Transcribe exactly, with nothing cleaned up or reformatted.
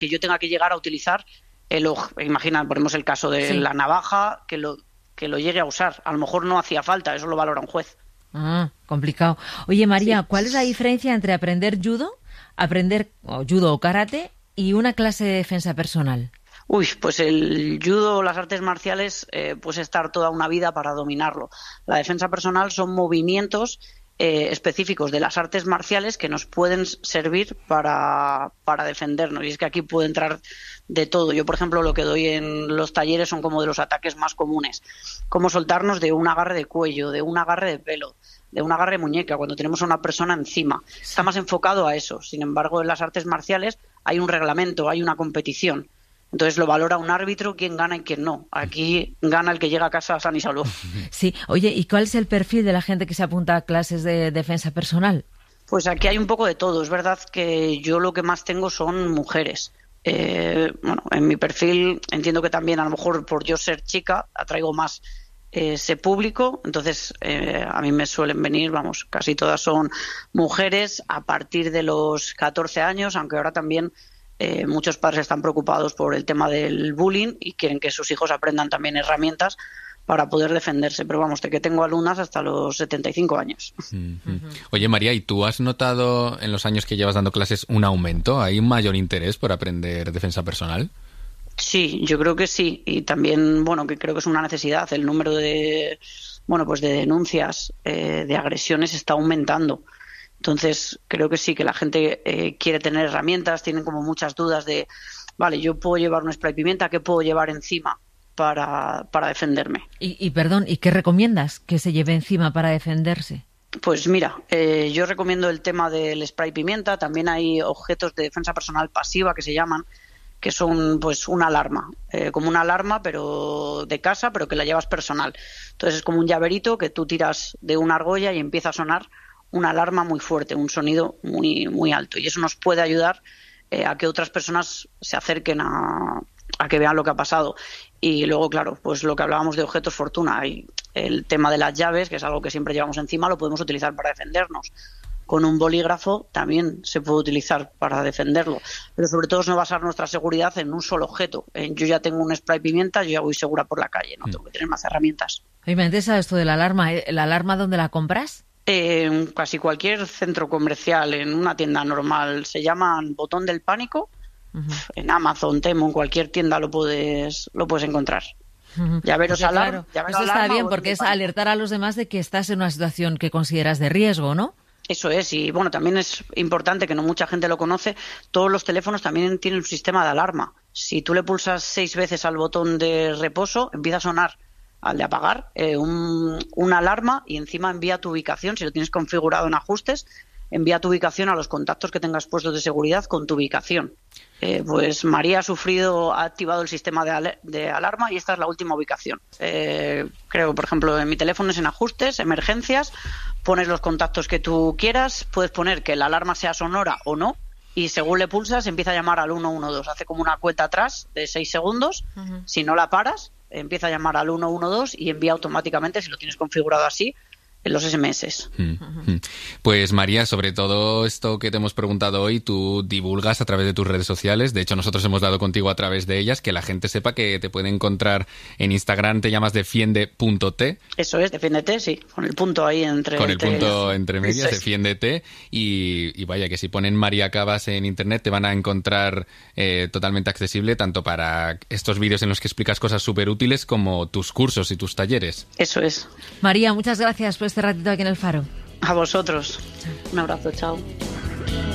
que yo tenga que llegar a utilizar el ojo. Imagina, ponemos el caso de sí. la navaja, que lo, que lo llegue a usar. A lo mejor no hacía falta, eso lo valora un juez. Ah, complicado. Oye, María, sí. ¿cuál es la diferencia entre aprender judo, aprender o judo o karate y una clase de defensa personal? Uy, pues el judo o las artes marciales, eh, pues estar toda una vida para dominarlo. La defensa personal son movimientos eh, específicos de las artes marciales que nos pueden servir para, para defendernos. Y es que aquí puede entrar de todo. Yo, por ejemplo, lo que doy en los talleres son como de los ataques más comunes. Cómo soltarnos de un agarre de cuello, de un agarre de pelo, de un agarre de muñeca, cuando tenemos a una persona encima. Está más enfocado a eso. Sin embargo, en las artes marciales hay un reglamento, hay una competición. Entonces lo valora un árbitro quién gana y quién no. Aquí gana el que llega a casa san y salvo. Sí. Oye, ¿y cuál es el perfil de la gente que se apunta a clases de defensa personal? Pues aquí hay un poco de todo. Es verdad que yo lo que más tengo son mujeres. Eh, bueno, en mi perfil entiendo que también a lo mejor por yo ser chica atraigo más eh, ese público. Entonces eh, a mí me suelen venir, vamos, casi todas son mujeres a partir de los catorce años, aunque ahora también Eh, muchos padres están preocupados por el tema del bullying y quieren que sus hijos aprendan también herramientas para poder defenderse. Pero vamos, de que tengo alumnas hasta los setenta y cinco años. Uh-huh. Oye, María, ¿y tú has notado en los años que llevas dando clases un aumento? ¿Hay un mayor interés por aprender defensa personal? Sí, yo creo que sí. Y también, bueno, que creo que es una necesidad. El número de, bueno, pues de denuncias, eh, de agresiones está aumentando. Entonces, creo que sí, que la gente eh, quiere tener herramientas, tienen como muchas dudas de, vale, yo puedo llevar un spray pimienta, ¿qué puedo llevar encima para, para defenderme? Y, y, perdón, ¿y qué recomiendas que se lleve encima para defenderse? Pues mira, eh, yo recomiendo el tema del spray pimienta, también hay objetos de defensa personal pasiva que se llaman, que son pues una alarma, eh, como una alarma pero de casa, pero que la llevas personal. Entonces es como un llaverito que tú tiras de una argolla y empieza a sonar una alarma muy fuerte, un sonido muy muy alto, y eso nos puede ayudar eh, a que otras personas se acerquen a, a que vean lo que ha pasado. Y luego, claro, pues lo que hablábamos de objetos fortuna, hay el tema de las llaves, que es algo que siempre llevamos encima, lo podemos utilizar para defendernos. Con un bolígrafo también se puede utilizar para defenderlo, pero sobre todo es no basar nuestra seguridad en un solo objeto. En, yo ya tengo un spray pimienta, yo ya voy segura por la calle, no tengo que tener más herramientas. Oye, me interesa esto de la alarma. ¿La alarma dónde la compras? En casi cualquier centro comercial, en una tienda normal, se llaman botón del pánico. Uh-huh. En Amazon, Temu, en cualquier tienda lo puedes lo puedes encontrar. Uh-huh. Llaveros Porque, alarma, claro, llaveros eso está alarma, bien porque es pánico. Alertar a los demás de que estás en una situación que consideras de riesgo, ¿no? Eso es, y bueno, también es importante, que no mucha gente lo conoce, todos los teléfonos también tienen un sistema de alarma. Si tú le pulsas seis veces al botón de reposo, empieza a sonar al de apagar, eh, un, una alarma, y encima envía tu ubicación. Si lo tienes configurado en ajustes, envía tu ubicación a los contactos que tengas puestos de seguridad con tu ubicación. Eh, pues María ha sufrido, ha activado el sistema de, al- de alarma y esta es la última ubicación. Eh, creo, por ejemplo, en mi teléfono es en ajustes, emergencias, pones los contactos que tú quieras, puedes poner que la alarma sea sonora o no, y según le pulsas empieza a llamar al uno uno dos, hace como una cuenta atrás de seis segundos, uh-huh. Si no la paras, empieza a llamar al uno uno dos y envía automáticamente, si lo tienes configurado así, en los ese eme ese. Mm-hmm. Pues María, sobre todo esto que te hemos preguntado hoy, tú divulgas a través de tus redes sociales. De hecho, nosotros hemos dado contigo a través de ellas, que la gente sepa que te puede encontrar en Instagram. Te llamas defiende punto t. Eso es, defiéndete, sí, con el punto ahí entre... Con el entre, punto entre medias, defiéndete. Y, y vaya, que si ponen María Cabas en internet te van a encontrar eh, totalmente accesible, tanto para estos vídeos en los que explicas cosas súper útiles como tus cursos y tus talleres. Eso es. María, muchas gracias por este ratito aquí en El Faro. A vosotros. Un abrazo, chao.